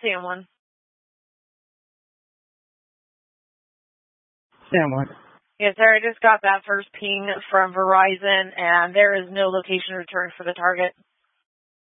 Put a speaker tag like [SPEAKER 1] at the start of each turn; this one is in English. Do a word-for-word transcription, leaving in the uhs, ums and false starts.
[SPEAKER 1] San Juan.
[SPEAKER 2] San Juan.
[SPEAKER 1] Yes, sir. I just got that first ping from Verizon, and there is no location return for the target.